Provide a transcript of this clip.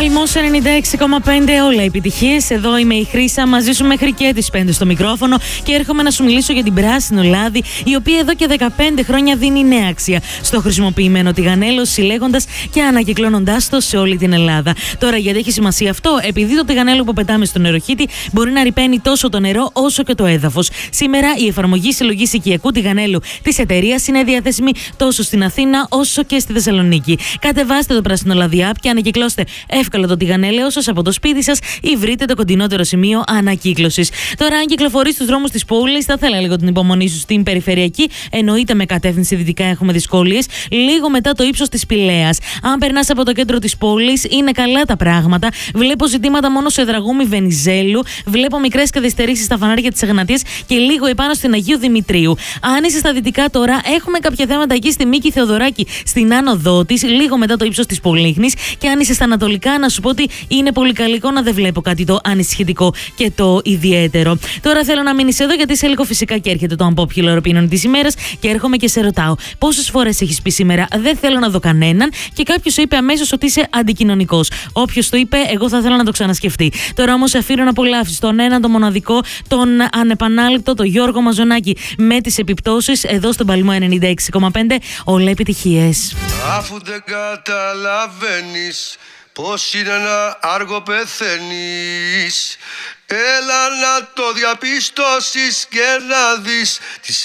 Παλμός 96,5, όλα επιτυχίες. Εδώ είμαι η Χρύσα, μαζί σου μέχρι και τις 5 στο μικρόφωνο και έρχομαι να σου μιλήσω για την πράσινο λάδι, η οποία εδώ και 15 χρόνια δίνει νέα αξία στο χρησιμοποιημένο τηγανέλο, συλλέγοντας και ανακυκλώνοντάς το σε όλη την Ελλάδα. Τώρα, γιατί έχει σημασία αυτό? Επειδή το τηγανέλο που πετάμε στο νεροχύτη μπορεί να ρυπαίνει τόσο το νερό όσο και το έδαφος. Σήμερα η εφαρμογή συλλογής οικιακού τηγανέλου της εταιρείας είναι διαθέσιμη τόσο στην Αθήνα όσο και στη Θεσσαλονίκη. Κατεβάστε το πράσινο λάδι app και ανακυκλώστε εύκολα το τηγανέλαιο σας από το σπίτι σας ή βρείτε το κοντινότερο σημείο ανακύκλωσης. Τώρα, αν κυκλοφορείς στους δρόμους της πόλης, θα ήθελα λίγο την υπομονή σου στην περιφερειακή. Εννοείται με κατεύθυνση δυτικά έχουμε δυσκολίες, λίγο μετά το ύψος της Πηλαίας. Αν περνάς από το κέντρο της πόλης, είναι καλά τα πράγματα. Βλέπω ζητήματα μόνο σε Δραγούμη Βενιζέλου. Βλέπω μικρές καθυστερήσεις στα φανάρια της Εγνατίας και λίγο επάνω στην Αγίου Δημητρίου. Αν είσαι στα δυτικά τώρα, έχουμε κάποια θέματα εκεί στη Μίκη Θεοδωράκη, στην άνοδό της, λίγο μετά το ύψος της Πολύχνης. Και αν είσαι στα ανατολικά, να σου πω ότι είναι πολύ καλικό, να δεν βλέπω κάτι το ανησυχητικό και το ιδιαίτερο. Τώρα θέλω να μείνεις εδώ, γιατί σε λίγο φυσικά και έρχεται το Unpopular Opinion της ημέρας και έρχομαι και σε ρωτάω πόσες φορές έχεις πει σήμερα δεν θέλω να δω κανέναν και κάποιος σου είπε αμέσως ότι είσαι αντικοινωνικός. Όποιος το είπε, εγώ θα ήθελα να το ξανασκεφτεί. Τώρα όμως αφήνω να απολαύσεις τον έναν, τον μοναδικό, τον ανεπανάληπτο, τον Γιώργο Μαζονάκη με τις επιπτώσεις εδώ στον Παλμό 96,5. Όλα επιτυχίες. Αφού δεν καταλαβαίνεις πως είναι να άργο πεθαίνεις, έλα να το διαπιστώσεις και να δεις τις